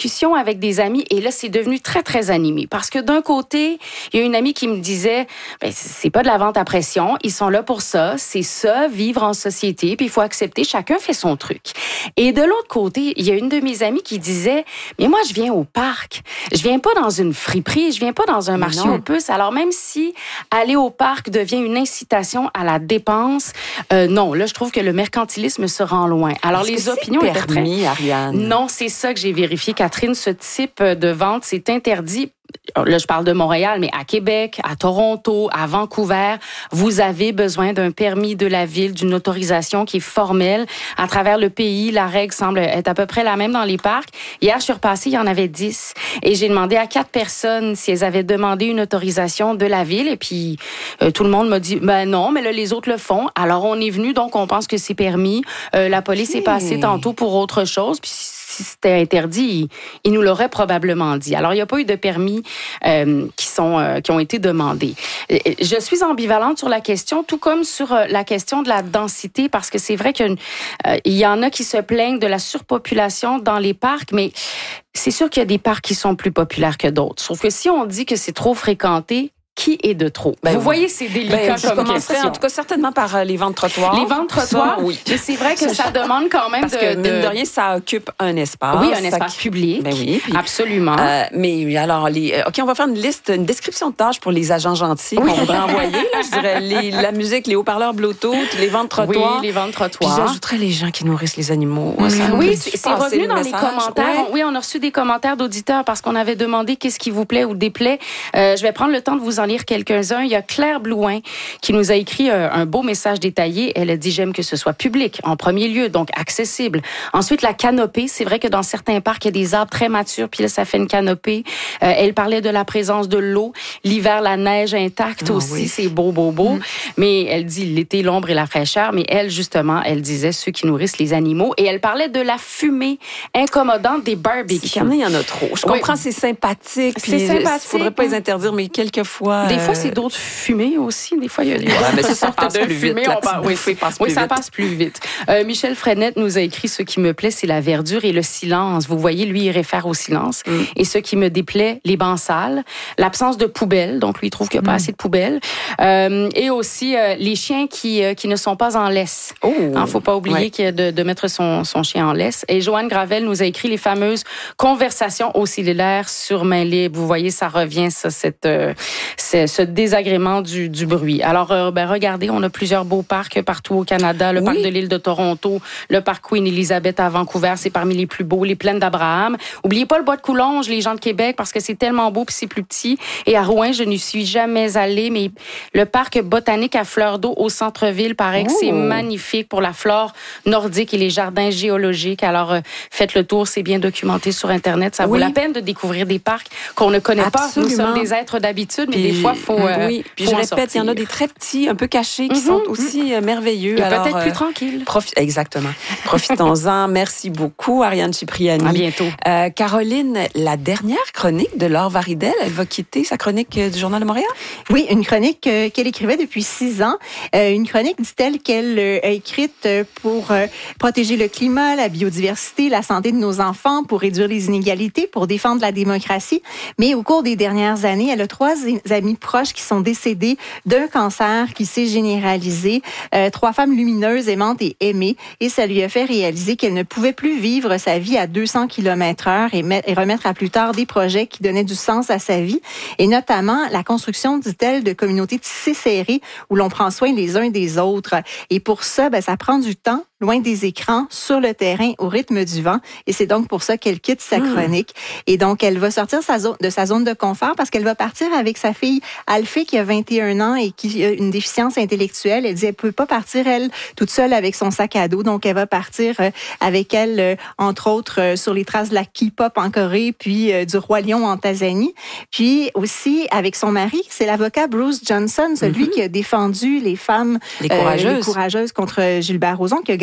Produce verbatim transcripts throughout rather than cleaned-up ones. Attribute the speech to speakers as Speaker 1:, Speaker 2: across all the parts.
Speaker 1: discussion avec des amis et là, c'est devenu très, très animé. Parce que d'un côté, il y a une amie qui me disait, ben, c'est pas de la vente à pression, ils sont là pour ça, c'est ça, vivre en société, puis il faut accepter, chacun fait son truc. Et de l'autre côté, il y a une de mes amies qui disait, mais moi, je viens au parc, je viens pas dans une friperie, je viens pas dans un marché aux puces. Alors même si aller au parc devient une incitation à la dépense, euh, non, là, je trouve que le mercantilisme se rend loin. Alors,
Speaker 2: Est-ce
Speaker 1: les
Speaker 2: que
Speaker 1: opinions
Speaker 2: c'est
Speaker 1: étaient
Speaker 2: permis,
Speaker 1: très...
Speaker 2: Ariane?
Speaker 1: Non, c'est ça que j'ai vérifié, Catherine. Ce type de vente, c'est interdit. Là, je parle de Montréal, mais à Québec, à Toronto, à Vancouver, vous avez besoin d'un permis de la ville, d'une autorisation qui est formelle. À travers le pays, la règle semble être à peu près la même dans les parcs. Hier, je suis repassée, il y en avait dix. Et j'ai demandé à quatre personnes si elles avaient demandé une autorisation de la ville. Et puis, euh, tout le monde m'a dit, ben non, mais là, les autres le font. Alors, on est venu, donc on pense que c'est permis. Euh, la police okay. est passée tantôt pour autre chose. Puis, si c'était interdit, il, il nous l'aurait probablement dit. Alors, il n'y a pas eu de permis euh, qui, sont, euh, qui ont été demandés. Je suis ambivalente sur la question, tout comme sur euh, la question de la densité, parce que c'est vrai qu'il euh, y en a qui se plaignent de la surpopulation dans les parcs, mais c'est sûr qu'il y a des parcs qui sont plus populaires que d'autres. Sauf que si on dit que c'est trop fréquenté, qui est de trop?
Speaker 2: Ben
Speaker 1: Vous
Speaker 2: oui.
Speaker 1: voyez, c'est délicat
Speaker 2: ben,
Speaker 1: comme
Speaker 2: je commencerais
Speaker 1: question.
Speaker 2: en tout cas certainement par euh, les ventes trottoirs.
Speaker 1: Les ventes trottoirs,
Speaker 2: ça, oui.
Speaker 1: Mais c'est vrai que ça demande quand même
Speaker 2: Parce
Speaker 1: de...
Speaker 2: que,
Speaker 1: de...
Speaker 2: mine de rien, ça occupe un espace.
Speaker 1: Oui, un espace public.
Speaker 2: Ben oui. Puis,
Speaker 1: absolument.
Speaker 2: Euh, mais alors, les... OK, on va faire une liste, une description de tâches pour les agents gentils oui. qu'on voudrait envoyer. Là, je dirais les, la musique, les haut-parleurs Bluetooth, les ventes trottoirs.
Speaker 1: Oui, les ventes trottoirs.
Speaker 2: Puis j'ajouterais les gens qui nourrissent les animaux.
Speaker 1: Mmh.
Speaker 2: Ça
Speaker 1: oui, c'est, c'est revenu dans
Speaker 2: message.
Speaker 1: les commentaires. Ouais. On, oui, on a reçu des commentaires d'auditeurs parce qu'on avait demandé qu'est-ce qui vous plaît ou déplaît. Euh, je vais prendre le temps de vous en lire quelques-uns. Il y a Claire Blouin qui nous a écrit un beau message détaillé. Elle a dit « J'aime que ce soit public, en premier lieu, donc accessible. » Ensuite, la canopée. C'est vrai que dans certains parcs, il y a des arbres très matures, puis là, ça fait une canopée. Euh, elle parlait de la présence de l'eau. L'hiver, la neige intacte oh, aussi. Oui. C'est beau, beau, beau. Mm. Mais elle dit l'été, l'ombre et la fraîcheur. Mais elle, justement, elle disait ceux qui nourrissent les animaux. Et elle parlait de la fumée incommodante des barbecues.
Speaker 2: Il y en a trop. Je comprends, oui. c'est sympathique.
Speaker 1: C'est sympathique.
Speaker 2: Il ne faudrait pas les interdire, mais quelquefois...
Speaker 1: Des fois, c'est d'autres fumées aussi. Des fois, il y a des
Speaker 2: ouais, mais ça, ça passe plus vite.
Speaker 1: Fumée, passe oui, oui, passe plus oui, ça vite. passe plus vite. Euh, Michel Frenette nous a écrit « Ce qui me plaît, c'est la verdure et le silence. » Vous voyez, lui, il réfère au silence. Mm. Et ce qui me déplaît, les bancs sales, l'absence de poubelles. Donc, lui, il trouve qu'il n'y a pas mm. assez de poubelles. Euh, et aussi, euh, les chiens qui, euh, qui ne sont pas en laisse. Il oh. ne faut pas oublier ouais. que de, de mettre son, son chien en laisse. Et Joanne Gravel nous a écrit les fameuses conversations au cellulaire sur main libre. Vous voyez, ça revient, ça, cette, euh, ce désagrément du, du bruit. Alors, euh, ben, regardez, on a plusieurs beaux parcs partout au Canada. Le oui. parc de l'île de Toronto, le parc Queen Elizabeth à Vancouver, c'est parmi les plus beaux. Les plaines d'Abraham. Oubliez pas le bois de Coulonges, les gens de Québec, parce que c'est tellement beau puis c'est plus petit. Et à Rouen, je n'y suis jamais allée, mais le parc botanique à Fleur d'eau au centre-ville, paraît que oh. c'est magnifique pour la flore nordique et les jardins géologiques. Alors, euh, faites le tour, c'est bien documenté sur Internet. Ça oui. vaut la peine de découvrir des parcs qu'on ne connaît
Speaker 2: Absolument.
Speaker 1: pas. Nous sommes des êtres d'habitude, mais puis, des fois, il faut... Euh,
Speaker 2: oui, puis je répète, il y en a des très petits, un peu cachés, qui mm-hmm. sont aussi euh, merveilleux.
Speaker 1: Et
Speaker 2: Alors,
Speaker 1: peut-être
Speaker 2: euh,
Speaker 1: plus tranquille.
Speaker 2: Profi- Exactement. Profitons-en. Merci beaucoup, Ariane Cipriani.
Speaker 1: À bientôt.
Speaker 2: Euh, Caroline, la dernière chronique de Laure Varidel, elle va quitter sa chronique du Journal de Montréal?
Speaker 3: Oui, une chronique euh, qu'elle écrivait depuis six ans. Euh, une chronique, dit-elle, qu'elle euh, a écrite pour euh, protéger le climat, la biodiversité, la santé de nos enfants, pour réduire les inégalités, pour défendre la démocratie. Mais au cours des dernières années, elle a trois amis proches qui sont décédés d'un cancer qui s'est généralisé. Euh, trois femmes lumineuses, aimantes et aimées. Et ça lui a fait réaliser qu'elle ne pouvait plus vivre sa vie à deux cents kilomètres heure et, met, et remettre à plus tard des projets qui donnaient du sens à sa vie. Et notamment la construction, dit-elle, de communautés tissées serrées où l'on prend soin les uns des autres. Et pour ça, ben, ça prend du temps, loin des écrans, sur le terrain, au rythme du vent. Et c'est donc pour ça qu'elle quitte sa mmh. chronique. Et donc, elle va sortir sa zone, de sa zone de confort parce qu'elle va partir avec sa fille Alphée qui a vingt et un ans et qui a une déficience intellectuelle. Elle dit elle peut pas partir, elle, toute seule avec son sac à dos. Donc, elle va partir avec elle, entre autres, sur les traces de la K-pop en Corée, puis du Roi Lion en Tanzanie. Puis aussi, avec son mari, c'est l'avocat Bruce Johnson, celui mmh. qui a défendu les femmes
Speaker 2: les courageuses.
Speaker 3: Euh, les courageuses contre Gilbert Rozon, qui a gagné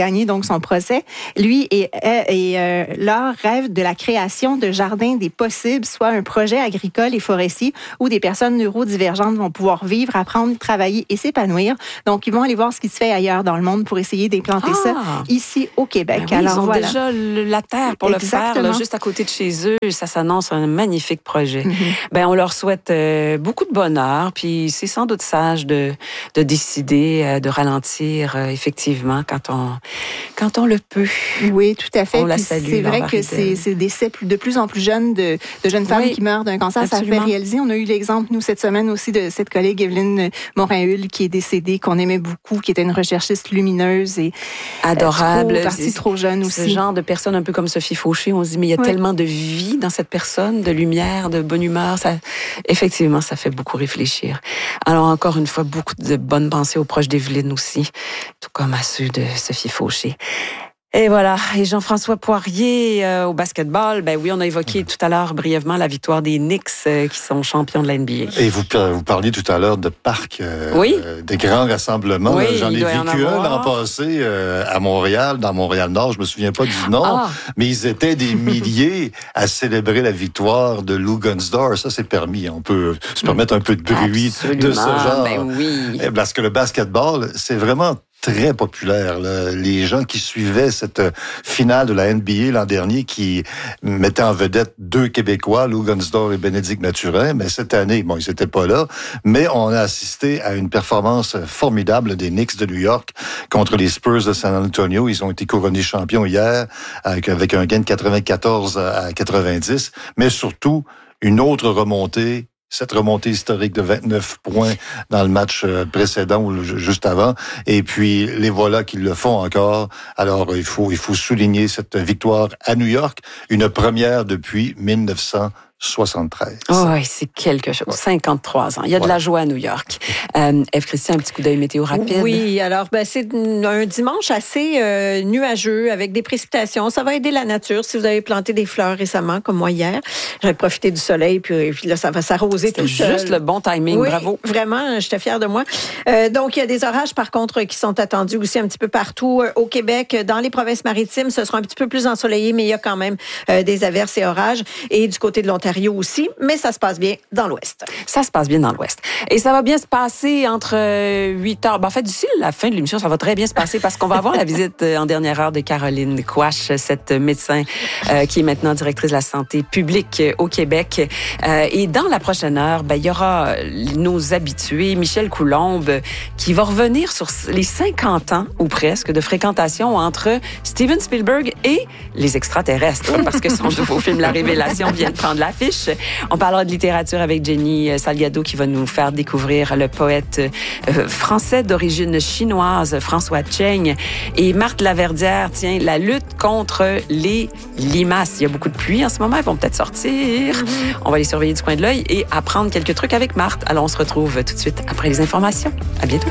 Speaker 3: gagné donc son procès. Lui et, et euh, Laure rêvent de la création de jardins des possibles, soit un projet agricole et forestier où des personnes neurodivergentes vont pouvoir vivre, apprendre, travailler et s'épanouir. Donc, ils vont aller voir ce qui se fait ailleurs dans le monde pour essayer d'implanter ah. ça ici au Québec.
Speaker 2: Ben oui,
Speaker 3: Alors,
Speaker 2: ils ont
Speaker 3: voilà.
Speaker 2: déjà la terre pour Exactement. le faire, là, juste à côté de chez eux. Ça s'annonce un magnifique projet. Mm-hmm. Ben, on leur souhaite euh, beaucoup de bonheur, puis c'est sans doute sage de, de décider euh, de ralentir, euh, effectivement, quand on, quand on le peut.
Speaker 3: Oui, tout à fait.
Speaker 2: On la salue,
Speaker 3: c'est vrai que c'est, c'est des décès de plus en plus jeunes de, de jeunes femmes oui, qui meurent d'un cancer. Absolument. Ça fait réaliser. On a eu l'exemple, nous, cette semaine aussi, de cette collègue Evelyne Morin-Hull qui est décédée, qu'on aimait beaucoup, qui était une recherchiste lumineuse et
Speaker 2: adorable.
Speaker 3: Euh, trop, partie trop jeune aussi.
Speaker 2: Ce genre de personne un peu comme Sophie Fauché, on se dit, mais il y a oui. tellement de vie dans cette personne, de lumière, de bonne humeur. Ça, effectivement, ça fait beaucoup réfléchir. Alors, encore une fois, beaucoup de bonnes pensées aux proches d'Evelyne aussi, tout comme à ceux de Sophie Fauché. Et voilà, et Jean-François Poirier euh, au basketball, ben oui, on a évoqué tout à l'heure brièvement la victoire des Knicks euh, qui sont champions de la N B A.
Speaker 4: Et vous, vous parliez tout à l'heure de parcs, euh,
Speaker 2: oui.
Speaker 4: euh, des grands rassemblements.
Speaker 2: Oui,
Speaker 4: J'en ai vécu un l'an passé euh, à Montréal, dans Montréal-Nord, je me souviens pas du nom, ah. mais ils étaient des milliers à célébrer la victoire de Lou Gunzdorf. Ça, c'est permis. On peut se permettre un peu de bruit
Speaker 2: Absolument.
Speaker 4: de ce genre.
Speaker 2: Ben oui.
Speaker 4: Parce que le basketball, c'est vraiment très populaire. Là. Les gens qui suivaient cette finale de la N B A l'an dernier, qui mettait en vedette deux Québécois, Lou Gunzdorf et Bénédicte Mathurin, mais cette année, bon, ils n'étaient pas là, mais on a assisté à une performance formidable des Knicks de New York contre les Spurs de San Antonio. Ils ont été couronnés champions hier avec, avec un gain de quatre-vingt-quatorze à quatre-vingt-dix, mais surtout une autre remontée, cette remontée historique de vingt-neuf points dans le match précédent ou juste avant. Et puis, les voilà qui le font encore. Alors, il faut, il faut souligner cette victoire à New York, une première depuis mille neuf cent soixante-treize.
Speaker 2: Oh, oui, c'est quelque chose. Ouais. cinquante-trois ans. Il y a de ouais. la joie à New York. Euh, Ève Christian, un petit coup d'œil météo rapide.
Speaker 5: Oui, alors ben, c'est un dimanche assez euh, nuageux avec des précipitations. Ça va aider la nature si vous avez planté des fleurs récemment, comme moi hier. J'ai profité du soleil, puis, puis là, ça va s'arroser
Speaker 2: C'était
Speaker 5: tout seul.
Speaker 2: juste le bon timing,
Speaker 5: oui,
Speaker 2: bravo.
Speaker 5: Vraiment, j'étais fière de moi. Euh, donc, il y a des orages, par contre, qui sont attendus aussi un petit peu partout euh, au Québec. Dans les provinces maritimes, ce sera un petit peu plus ensoleillé, mais il y a quand même euh, des averses et orages. Et du côté de l'Ontario aussi, mais ça se passe bien dans l'Ouest.
Speaker 2: Ça se passe bien dans l'Ouest. Et ça va bien se passer entre huit heures. Ben, en fait, d'ici la fin de l'émission, ça va très bien se passer parce qu'on va avoir la visite en dernière heure de Caroline Quach, cette médecin euh, qui est maintenant directrice de la santé publique au Québec. Euh, et dans la prochaine heure, ben, il y aura nos habitués, Michel Coulombe, qui va revenir sur les cinquante ans, ou presque, de fréquentation entre Steven Spielberg et les extraterrestres, parce que son nouveau film La Révélation vient de prendre l'affiche. On parlera de littérature avec Jenny Salgado qui va nous faire découvrir le poète euh, français d'origine chinoise François Cheng et Marthe Laverdière. Tiens, la lutte contre les limaces. Il y a beaucoup de pluie en ce moment, elles vont peut-être sortir. Mm-hmm. On va les surveiller du coin de l'œil et apprendre quelques trucs avec Marthe. Alors, on se retrouve tout de suite après les informations. À bientôt.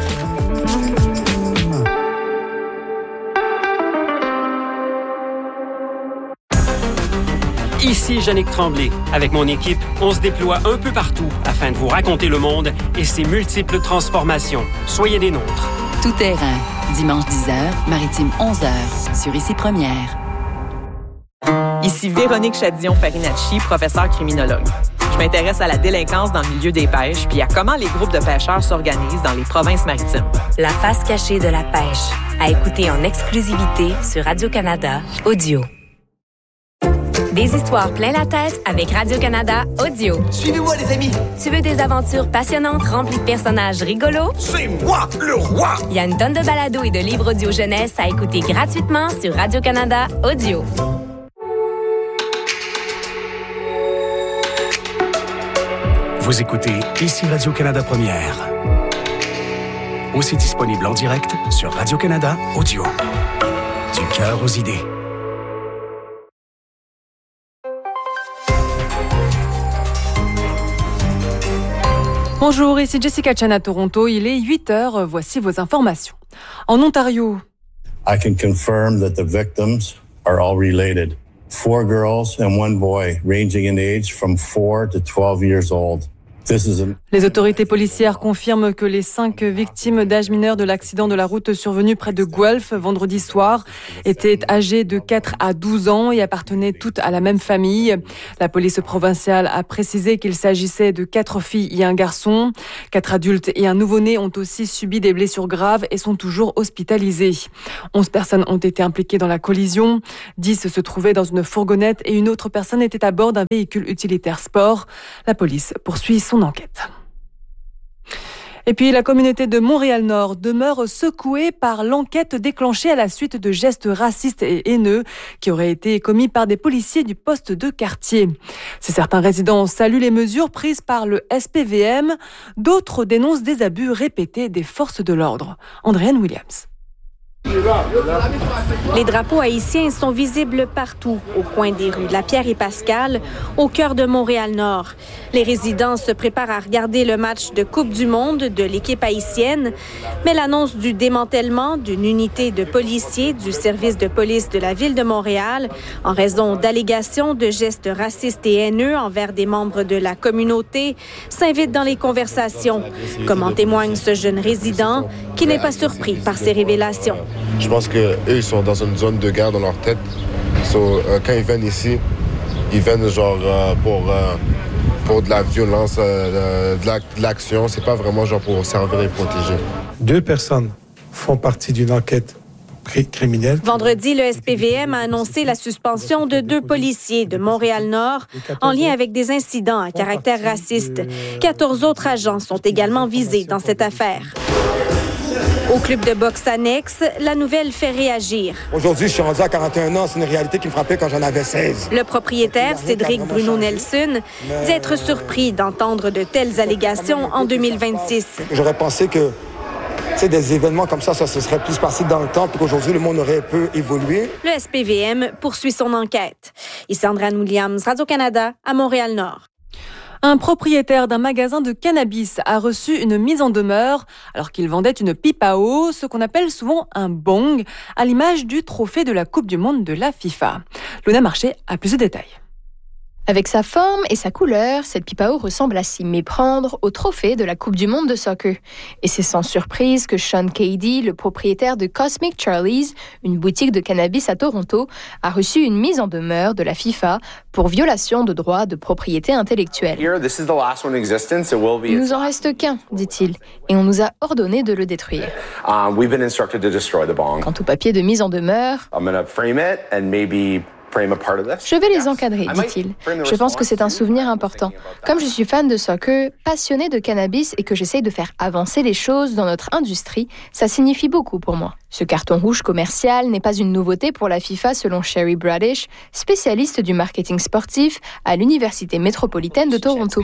Speaker 6: Ici Yannick Tremblay. Avec mon équipe, on se déploie un peu partout afin de vous raconter le monde et ses multiples transformations. Soyez des nôtres.
Speaker 7: Tout terrain. Dimanche dix heures, Maritime onze heures, sur Ici Première.
Speaker 8: Ici Véronique Chadillon-Farinacci, professeure criminologue. Je m'intéresse à la délinquance dans le milieu des pêches puis à comment les groupes de pêcheurs s'organisent dans les provinces maritimes.
Speaker 9: La face cachée de la pêche, à écouter en exclusivité sur Radio-Canada Audio. Des histoires plein la tête avec Radio-Canada Audio.
Speaker 10: Suivez-moi, les amis!
Speaker 9: Tu veux des aventures passionnantes remplies de personnages rigolos?
Speaker 10: C'est moi, le roi!
Speaker 9: Il y a une tonne de balados et de livres audio jeunesse à écouter gratuitement sur Radio-Canada Audio.
Speaker 11: Vous écoutez Ici Radio-Canada Première. Aussi disponible en direct sur Radio-Canada Audio. Du cœur aux idées.
Speaker 12: Bonjour, ici Jessica Chan à Toronto. Il est huit heures. Voici vos informations. En Ontario.
Speaker 13: I can confirm that the victims are all related. Four girls and one boy, ranging in age from four to twelve years old. This is a...
Speaker 12: Les autorités policières confirment que les cinq victimes d'âge mineur de l'accident de la route survenu près de Guelph vendredi soir étaient âgées de quatre à douze ans et appartenaient toutes à la même famille. La police provinciale a précisé qu'il s'agissait de quatre filles et un garçon. Quatre adultes et un nouveau-né ont aussi subi des blessures graves et sont toujours hospitalisés. Onze personnes ont été impliquées dans la collision. Dix se trouvaient dans une fourgonnette et une autre personne était à bord d'un véhicule utilitaire sport. La police poursuit son enquête. Et puis, la communauté de Montréal-Nord demeure secouée par l'enquête déclenchée à la suite de gestes racistes et haineux qui auraient été commis par des policiers du poste de quartier. Si certains résidents saluent les mesures prises par le S P V M, d'autres dénoncent des abus répétés des forces de l'ordre. Andréane Williams.
Speaker 14: Les drapeaux haïtiens sont visibles partout, au coin des rues Lapierre et Pascal, au cœur de Montréal-Nord. Les résidents se préparent à regarder le match de Coupe du Monde de l'équipe haïtienne, mais l'annonce du démantèlement d'une unité de policiers du service de police de la ville de Montréal, en raison d'allégations de gestes racistes et haineux envers des membres de la communauté, s'invite dans les conversations, comme en témoigne ce jeune résident qui n'est pas surpris par ces révélations.
Speaker 15: Je pense qu'eux, ils sont dans une zone de guerre dans leur tête. So, euh, quand ils viennent ici, ils viennent genre euh, pour, euh, pour de la violence, euh, de, la, de l'action. C'est pas vraiment genre pour servir et protéger.
Speaker 16: Deux personnes font partie d'une enquête criminelle.
Speaker 14: Vendredi, le S P V M a annoncé la suspension de deux policiers de Montréal-Nord en lien avec des incidents à caractère raciste. quatorze autres agents sont également visés dans cette affaire. Au club de boxe annexe, la nouvelle fait réagir.
Speaker 17: Aujourd'hui, je suis rendu à quarante et un ans. C'est une réalité qui me frappait quand j'en avais seize.
Speaker 14: Le propriétaire, Cédric Bruno Nelson, dit être surpris d'entendre de telles allégations en deux mille vingt-six.
Speaker 17: J'aurais pensé que des événements comme ça, ça se serait plus passé dans le temps, puis qu'aujourd'hui, le monde aurait un peu évolué.
Speaker 14: Le S P V M poursuit son enquête. Ici Andréane Williams, Radio-Canada, à Montréal-Nord.
Speaker 12: Un propriétaire d'un magasin de cannabis a reçu une mise en demeure alors qu'il vendait une pipe à eau, ce qu'on appelle souvent un bong, à l'image du trophée de la Coupe du Monde de la FIFA. Luna Marché a plus de détails.
Speaker 18: Avec sa forme et sa couleur, cette pipe à eau ressemble à s'y méprendre au trophée de la Coupe du Monde de soccer. Et c'est sans surprise que Sean Cady, le propriétaire de Cosmic Charlie's, une boutique de cannabis à Toronto, a reçu une mise en demeure de la FIFA pour violation de droits de propriété intellectuelle. Il nous en reste qu'un, dit-il, et on nous a ordonné de le détruire. Quant au papier de mise en demeure, je vais les encadrer, dit-il. Je pense que c'est un souvenir important. Comme je suis fan de soccer, passionné de cannabis et que j'essaye de faire avancer les choses dans notre industrie, ça signifie beaucoup pour moi. Ce carton rouge commercial n'est pas une nouveauté pour la FIFA selon Sherry Bradish, spécialiste du marketing sportif à l'Université métropolitaine de Toronto.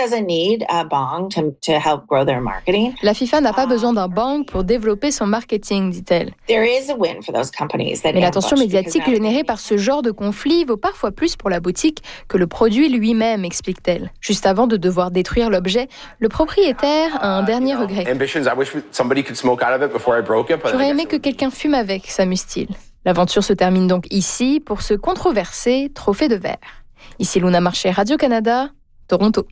Speaker 18: La FIFA n'a pas besoin d'un bang pour développer son marketing, dit-elle. Mais l'attention médiatique générée par ce genre de conflit vaut parfois plus pour la boutique que le produit lui-même, explique-t-elle. Juste avant de devoir détruire l'objet, le propriétaire a un dernier regret. J'aurais aimé que quelqu'un fume avec, s'amuse-t-il. L'aventure se termine donc ici pour ce controversé trophée de verre. Ici Luna Marché, Radio-Canada, Toronto.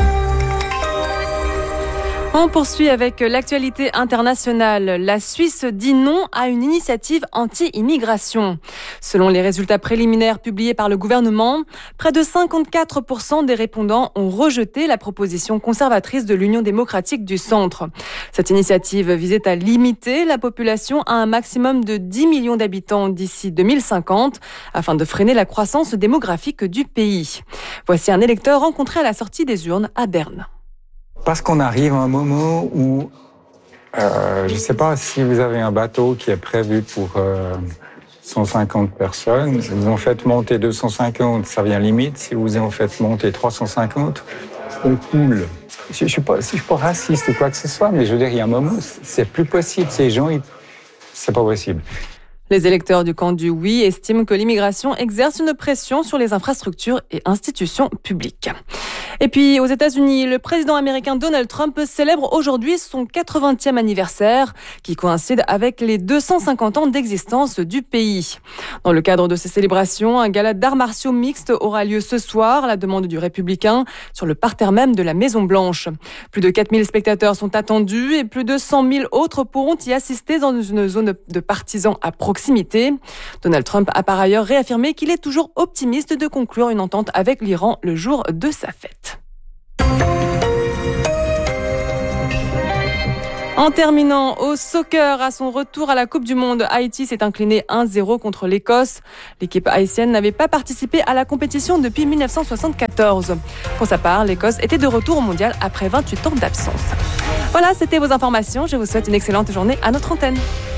Speaker 12: On poursuit avec l'actualité internationale. La Suisse dit non à une initiative anti-immigration. Selon les résultats préliminaires publiés par le gouvernement, près de cinquante-quatre pour cent des répondants ont rejeté la proposition conservatrice de l'Union démocratique du Centre. Cette initiative visait à limiter la population à un maximum de dix millions d'habitants d'ici deux mille cinquante afin de freiner la croissance démographique du pays. Voici un électeur rencontré à la sortie des urnes à Berne.
Speaker 19: Parce qu'on arrive à un moment où, euh, je ne sais pas si vous avez un bateau qui est prévu pour euh, cent cinquante personnes, vous en faites monter deux cent cinquante, ça vient limite. Si vous en faites monter trois cent cinquante, on coule. Je ne suis pas, je suis pas raciste ou quoi que ce soit, mais je veux dire, il y a un moment, c'est plus possible. Ces gens, ils... c'est pas possible.
Speaker 12: Les électeurs du camp du oui estiment que l'immigration exerce une pression sur les infrastructures et institutions publiques. Et puis, aux États-Unis, le président américain Donald Trump célèbre aujourd'hui son quatre-vingtième anniversaire, qui coïncide avec les deux cent cinquante ans d'existence du pays. Dans le cadre de ces célébrations, un gala d'arts martiaux mixtes aura lieu ce soir, à la demande du républicain, sur le parterre même de la Maison-Blanche. Plus de quatre mille spectateurs sont attendus et plus de cent mille autres pourront y assister dans une zone de partisans à proximité. Donald Trump a par ailleurs réaffirmé qu'il est toujours optimiste de conclure une entente avec l'Iran le jour de sa fête. En terminant, au soccer, à son retour à la Coupe du Monde, Haïti s'est incliné un zéro contre l'Écosse. L'équipe haïtienne n'avait pas participé à la compétition depuis dix-neuf cent soixante-quatorze. Pour sa part, l'Écosse était de retour au mondial après vingt-huit ans d'absence. Voilà, c'était vos informations. Je vous souhaite une excellente journée à notre antenne.